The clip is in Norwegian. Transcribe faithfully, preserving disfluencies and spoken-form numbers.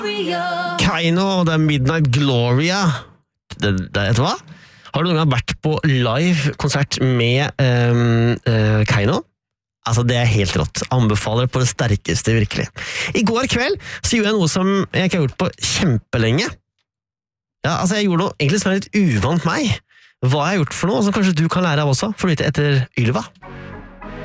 Kaino og det er Midnight Gloria. Det, det, vet du hva? Har du noen gang vært på live konsert med um, uh, Kaino? Altså, det er helt rått. Anbefaler på det sterkeste, virkelig. I går kveld så gjorde jeg noe som jeg ikke har gjort på kjempelenge. Ja, altså, jeg gjorde noe egentlig som er litt uvant meg. Hva jeg har gjort for noe, som kanskje du kan lære av også, for å vite etter Ylva.